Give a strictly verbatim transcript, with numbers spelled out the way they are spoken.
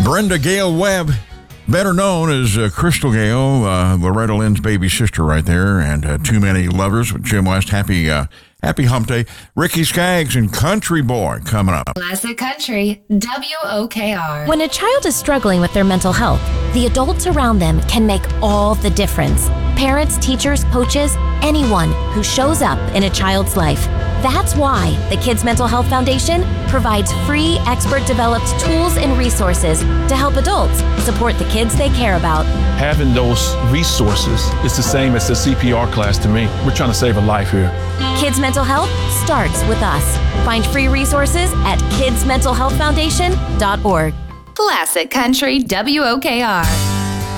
Brenda Gale Webb, better known as uh, Crystal Gale, uh, Loretta Lynn's baby sister right there, and uh, Too Many Lovers with Jim West. Happy uh, happy hump day. Ricky Skaggs and Country Boy coming up. Classic Country, W O K R. When a child is struggling with their mental health, the adults around them can make all the difference. Parents, teachers, coaches, anyone who shows up in a child's life. That's why the Kids Mental Health Foundation provides free, expert-developed tools and resources to help adults support the kids they care about. Having those resources is the same as the C P R class to me. We're trying to save a life here. Kids Mental Health starts with us. Find free resources at kids mental health foundation dot org. Classic Country, W O K R.